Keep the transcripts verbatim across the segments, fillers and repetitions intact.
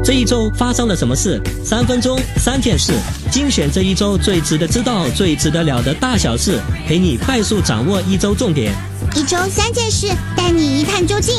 这一周发生了什么事？三分钟三件事，精选这一周最值得知道、最值得了的大小事，陪你快速掌握一周重点。 一周三件事，带你一探究竟。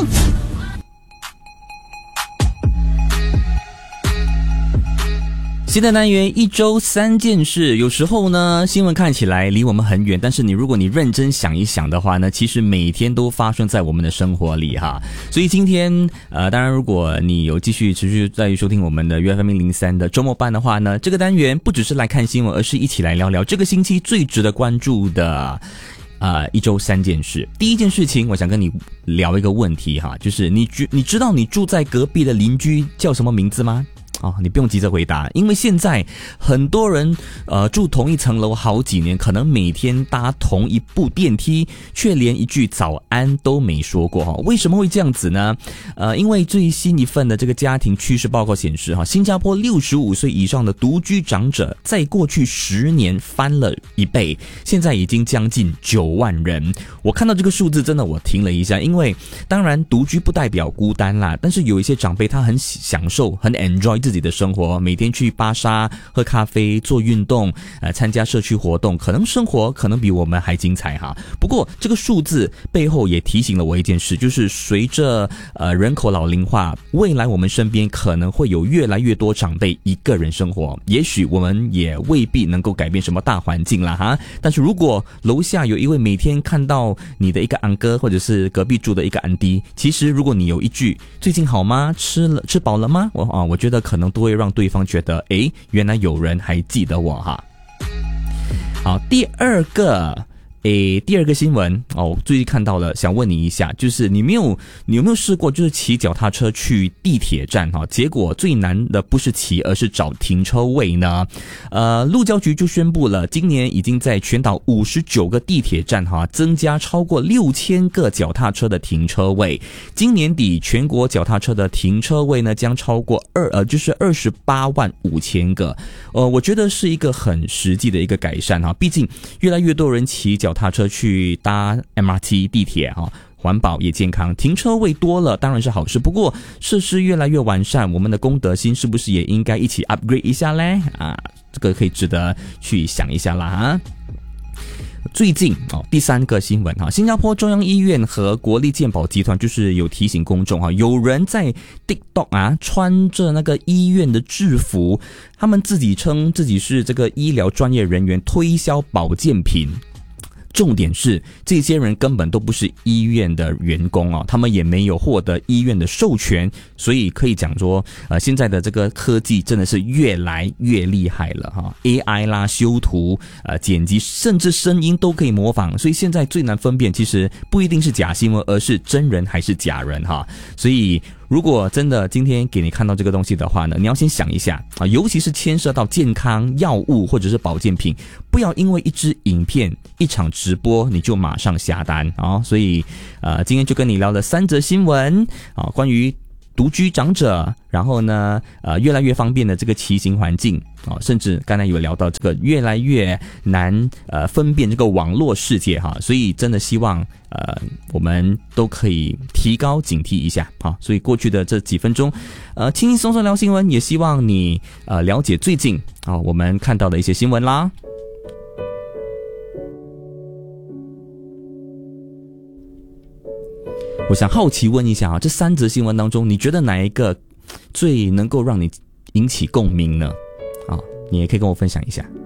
新的单元一周三件事，有时候呢新闻看起来离我们很远，但是你如果你认真想一想的话呢，其实每天都发生在我们的生活里哈。所以今天呃，当然如果你有继续持续在收听我们的 U F M 一零三的周末班的话呢，这个单元不只是来看新闻，而是一起来聊聊这个星期最值得关注的呃，一周三件事。第一件事情，我想跟你聊一个问题哈，就是你你知道你住在隔壁的邻居叫什么名字吗？哦，你不用急着回答，因为现在很多人呃住同一层楼好几年，可能每天搭同一部电梯，却连一句早安都没说过哈。为什么会这样子呢？呃，因为最新一份的这个家庭趋势报告显示哈，新加坡六十五岁以上的独居长者在过去十年翻了一倍，现在已经将近九万人。我看到这个数字真的我停了一下，因为当然独居不代表孤单啦，但是有一些长辈他很享受很 enjoy自己的生活，每天去巴沙喝咖啡做运动呃，参加社区活动，可能生活可能比我们还精彩哈。不过这个数字背后也提醒了我一件事，就是随着呃人口老龄化，未来我们身边可能会有越来越多长辈一个人生活，也许我们也未必能够改变什么大环境啦哈。但是如果楼下有一位每天看到你的一个安哥，或者是隔壁住的一个安弟，其实如果你有一句最近好吗？吃了吃饱了吗？我啊，我觉得可能都会让对方觉得，诶，原来有人还记得我哈。好，第二个。诶，第二个新闻哦，我最近看到了，想问你一下，就是你没有，你有没有试过，就是骑脚踏车去地铁站哈？结果最难的不是骑，而是找停车位呢。呃，路交局就宣布了，今年已经在全岛五十九个地铁站哈，增加超过六千个脚踏车的停车位。今年底全国脚踏车的停车位呢，将超过二呃，就是二十八万五千个。呃，我觉得是一个很实际的一个改善哈，毕竟越来越多人骑脚踏车。踏车去搭 M R T 地铁哈，环保也健康，停车位多了当然是好事。不过设施越来越完善，我们的公德心是不是也应该一起 upgrade 一下嘞？啊，这个可以值得去想一下啦哈。最近哦，第三个新闻哈，新加坡中央医院和国立健保集团就是有提醒公众哈，有人在 TikTok 啊穿着那个医院的制服，他们自己称自己是这个医疗专业人员，推销保健品。重点是这些人根本都不是医院的员工啊，他们也没有获得医院的授权，所以可以讲说呃，现在的这个科技真的是越来越厉害了哈 ，A I 啦、修图、呃剪辑，甚至声音都可以模仿，所以现在最难分辨其实不一定是假新闻，而是真人还是假人哈。所以如果真的今天给你看到这个东西的话呢，你要先想一下啊，尤其是牵涉到健康药物或者是保健品，不要因为一支影片、一场直播你就马上下单啊。所以呃，今天就跟你聊了三则新闻啊，关于独居长者，然后呢，呃，越来越方便的这个骑行环境啊，甚至刚才有聊到这个越来越难呃分辨这个网络世界哈，所以真的希望呃我们都可以提高警惕一下哈。所以过去的这几分钟，呃，轻轻松松聊新闻，也希望你呃了解最近啊我们看到的一些新闻啦。我想好奇问一下啊，这三则新闻当中，你觉得哪一个最能够让你引起共鸣呢？啊，你也可以跟我分享一下。